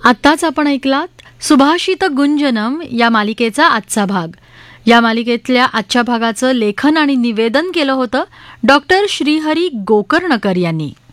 आत्ताच आपण ऐकलात सुभाषित गुंजनम या मालिकेचा आजचा भाग. या मालिकेतल्या आजच्या भागाचं लेखन आणि निवेदन केलं होतं डॉक्टर श्रीहरी गोकर्णकर यांनी.